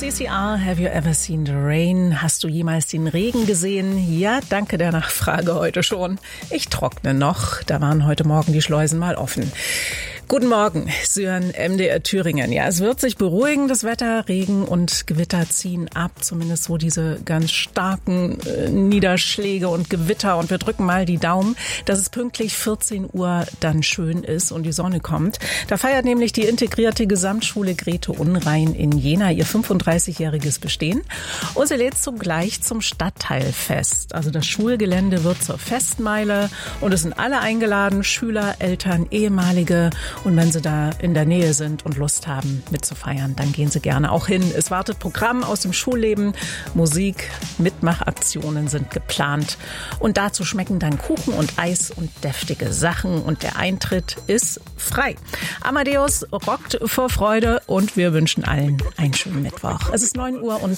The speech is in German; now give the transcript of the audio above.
CCR, have you ever seen the rain? Hast du jemals den Regen gesehen? Ja, danke der Nachfrage heute schon. Ich trockne noch. Da waren heute Morgen die Schleusen mal offen. Guten Morgen, Sie hören MDR Thüringen. Ja, es wird sich beruhigen, das Wetter. Regen und Gewitter ziehen ab, zumindest so diese ganz starken Niederschläge und Gewitter. Und wir drücken mal die Daumen, dass es pünktlich 14 Uhr dann schön ist und die Sonne kommt. Da feiert nämlich die integrierte Gesamtschule Grete Unrein in Jena ihr 35-jähriges Bestehen. Und sie lädt zugleich zum Stadtteilfest. Also das Schulgelände wird zur Festmeile und es sind alle eingeladen, Schüler, Eltern, ehemalige. Und wenn Sie da in der Nähe sind und Lust haben mitzufeiern, dann gehen Sie gerne auch hin. Es wartet Programm aus dem Schulleben, Musik, Mitmachaktionen sind geplant. Und dazu schmecken dann Kuchen und Eis und deftige Sachen. Und der Eintritt ist frei. Amadeus rockt vor Freude und wir wünschen allen einen schönen Mittwoch. Es ist 9 Uhr und